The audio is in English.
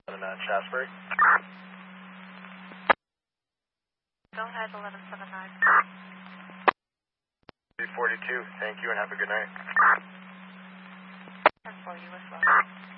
Shasbury. Go ahead, 1179. 342, thank you and have a good night. 10-4, you as well.